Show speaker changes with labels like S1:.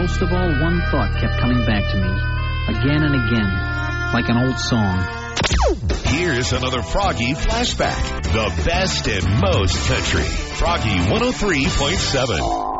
S1: most of all, one thought kept coming back to me, again and again, like an old song.
S2: Here's another Froggy flashback. The best and most country. Froggy 103.7.